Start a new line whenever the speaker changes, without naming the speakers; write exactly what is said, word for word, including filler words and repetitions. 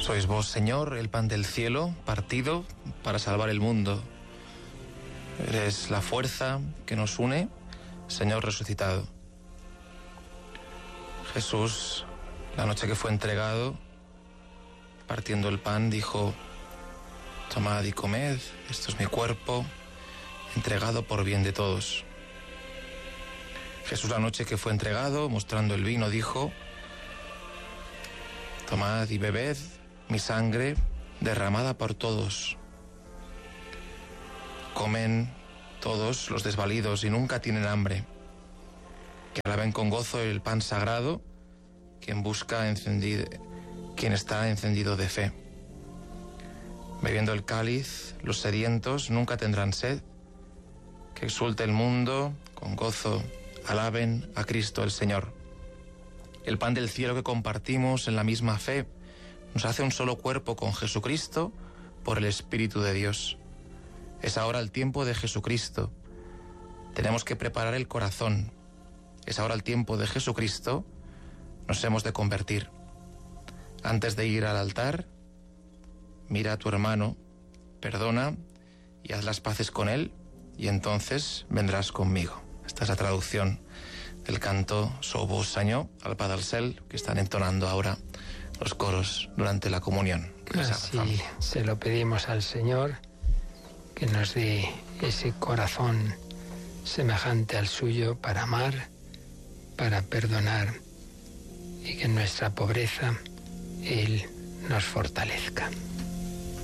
Sois vos, Señor, el pan del cielo, partido para salvar el mundo. Eres la fuerza que nos une, Señor resucitado. Jesús, la noche que fue entregado, partiendo el pan, dijo: tomad y comed, esto es mi cuerpo, entregado por bien de todos. Jesús, la noche que fue entregado, mostrando el vino, dijo: tomad y bebed mi sangre derramada por todos. Comen todos los desvalidos y nunca tienen hambre. Que alaben con gozo el pan sagrado, quien busca encendido, quien está encendido de fe. Bebiendo el cáliz, los sedientos nunca tendrán sed. Que exulte el mundo con gozo, alaben a Cristo el Señor. El pan del cielo que compartimos en la misma fe nos hace un solo cuerpo con Jesucristo por el Espíritu de Dios. Es ahora el tiempo de Jesucristo. Tenemos que preparar el corazón. Es ahora el tiempo de Jesucristo. Nos hemos de convertir. Antes de ir al altar, mira a tu hermano, perdona y haz las paces con él, y entonces vendrás conmigo. Esta es la traducción del canto Sou vos, Senyor, al Pa del Cel, que están entonando ahora los coros durante la comunión.
Así se lo pedimos al Señor, que nos dé ese corazón semejante al suyo para amar, para perdonar, y que en nuestra pobreza Él nos fortalezca.